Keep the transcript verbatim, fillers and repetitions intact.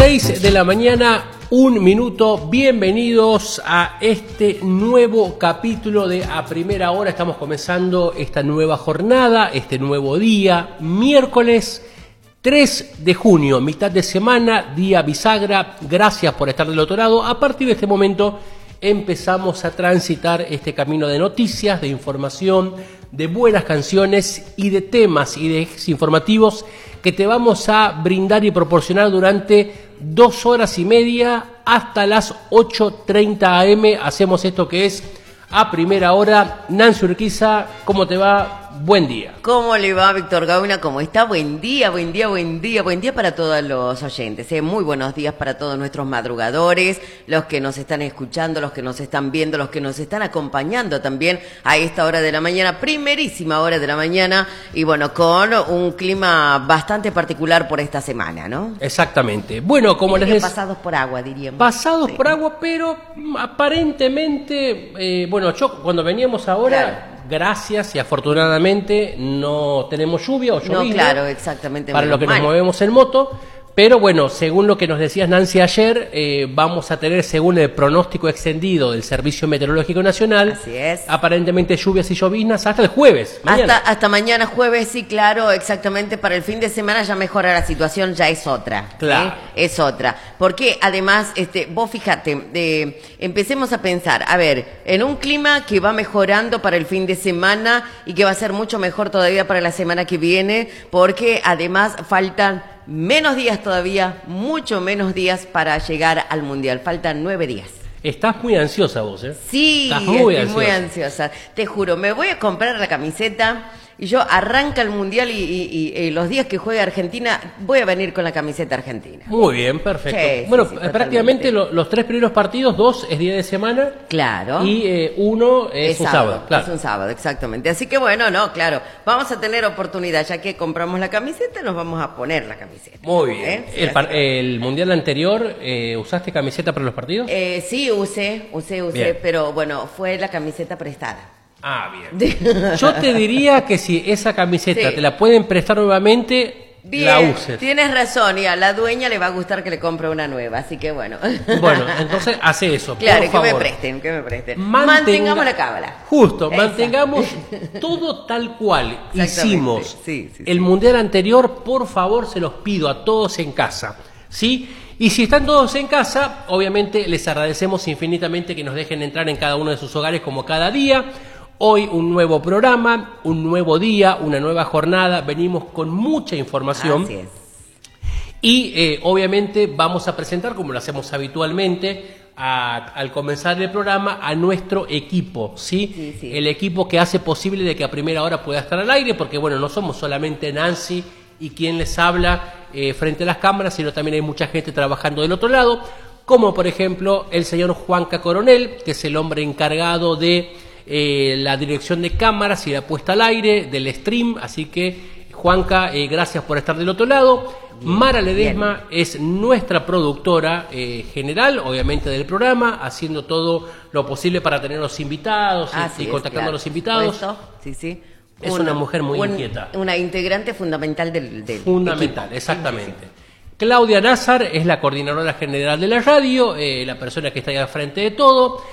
seis de la mañana, un minuto. Bienvenidos a este nuevo capítulo de A Primera Hora. Estamos comenzando esta nueva jornada, este nuevo día, miércoles tres de junio, mitad de semana, día bisagra. Gracias por estar del otro lado. A partir de este momento empezamos a transitar este camino de noticias, de información, de buenas canciones y de temas y de ejes informativos que te vamos a brindar y proporcionar durante dos horas y media hasta las ocho treinta a eme. Hacemos esto que es A Primera Hora. Nancy Urquiza, ¿cómo te va? Buen día. ¿Cómo le va, Víctor Gauna? ¿Cómo está? Buen día, buen día, buen día, buen día para todos los oyentes. ¿eh? Muy buenos días para todos nuestros madrugadores, los que nos están escuchando, los que nos están viendo, los que nos están acompañando también a esta hora de la mañana, primerísima hora de la mañana, y bueno, con un clima bastante particular por esta semana, ¿no? Exactamente. Bueno, como les decía, pasados por agua, diríamos. Pasados sí. por agua, pero aparentemente, eh, bueno, yo cuando veníamos ahora... Claro. Gracias y afortunadamente no tenemos lluvia o llovizna. No, claro, exactamente. Para los que mal. nos movemos en moto. Pero bueno, según lo que nos decías Nancy ayer, eh, vamos a tener, según el pronóstico extendido del Servicio Meteorológico Nacional, así es, aparentemente lluvias y lloviznas hasta el jueves. Mañana. Hasta, hasta mañana jueves, sí, claro, exactamente. Para el fin de semana ya mejora la situación, ya es otra. Claro. ¿eh? Es otra. Porque además, este, vos fíjate, eh, empecemos a pensar, a ver, en un clima que va mejorando para el fin de semana y que va a ser mucho mejor todavía para la semana que viene, porque además faltan menos días todavía, mucho menos días para llegar al Mundial. Faltan nueve días. Estás muy ansiosa vos, ¿eh? Sí, Estás muy estoy ansiosa. muy ansiosa. Te juro, me voy a comprar la camiseta y yo arranca el Mundial y, y, y, y los días que juegue Argentina voy a venir con la camiseta argentina. Muy bien, perfecto. Sí, bueno, sí, sí, prácticamente lo, los tres primeros partidos, dos es día de semana. Claro. Y eh, uno es, es un sábado. sábado. Claro. Es un sábado, exactamente. Así que bueno, no, claro, vamos a tener oportunidad, ya que compramos la camiseta, nos vamos a poner la camiseta. Muy bien. ¿Eh? Sí, el, par el Mundial anterior, eh, ¿usaste camiseta para los partidos? Eh, sí, usé, usé, usé, bien. Pero bueno, fue la camiseta prestada. Ah, bien. Yo te diría que si esa camiseta sí. te la pueden prestar nuevamente, bien, la uses. Tienes razón, y a la dueña le va a gustar que le compre una nueva, así que bueno. Bueno, entonces hace eso, claro, por que favor. me presten, que me presten. Mantenga... Mantengamos la cábala. Justo, Esa. mantengamos todo tal cual hicimos sí, sí, el sí. Mundial anterior. Por favor, se los pido a todos en casa, ¿sí? Y si están todos en casa, obviamente les agradecemos infinitamente que nos dejen entrar en cada uno de sus hogares como cada día. Hoy un nuevo programa, un nuevo día, una nueva jornada. Venimos con mucha información. Así es. Y eh, obviamente vamos a presentar, como lo hacemos habitualmente, a, al comenzar el programa, a nuestro equipo, ¿sí? Sí, sí. El equipo que hace posible de que a primera hora pueda estar al aire, porque bueno, no somos solamente Nancy y quien les habla eh, frente a las cámaras, sino también hay mucha gente trabajando del otro lado, como por ejemplo el señor Juanca Coronel, que es el hombre encargado de eh, la dirección de cámaras y la puesta al aire del stream. Así que Juanca, eh, gracias por estar del otro lado. Bien, Mara Ledesma bien. es nuestra productora eh, general, obviamente del programa, haciendo todo lo posible para tener los invitados y, y contactando claro. a los invitados. Sí, sí. Es una, una mujer muy un, inquieta. Una integrante fundamental del, del Fundamental, equipo. exactamente. Sí, sí. Claudia Nazar es la coordinadora general de la radio, eh, la persona que está ahí al frente de todo.